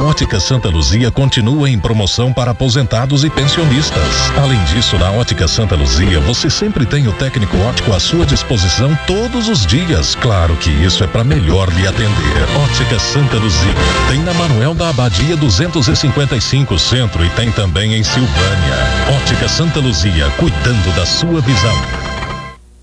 Ótica Santa Luzia continua em promoção para aposentados e pensionistas. Além disso, na Ótica Santa Luzia, você sempre tem o técnico óptico à sua disposição todos os dias. Claro que isso é para melhor lhe atender. Ótica Santa Luzia. Tem na Manuel da Abadia 255 Centro e tem também em Silvânia. Ótica Santa Luzia, cuidando da sua visão.